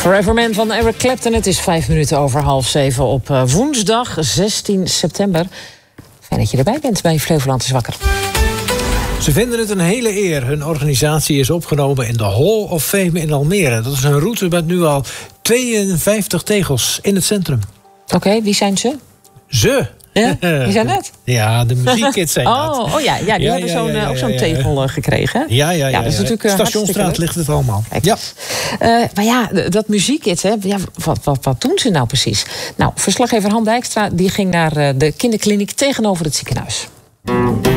Forever Man van Eric Clapton. Het is 7:05 op woensdag 16 september. Fijn dat je erbij bent bij Flevoland is Wakker. Ze vinden het een hele eer. Hun organisatie is opgenomen in de Hall of Fame in Almere. Dat is een route met nu al 52 tegels in het centrum. Oké, wie zijn ze? Ze? Ja, wie zijn dat? Ja, de muziekkids zijn dat. Die hebben ook zo'n tegel gekregen. Ja. Dat is natuurlijk Stationsstraat ligt het allemaal. Ja. Maar ja, dat muziekkids, hè, wat doen ze nou precies? Nou, verslaggever Han Dijkstra die ging naar de kinderkliniek tegenover het ziekenhuis.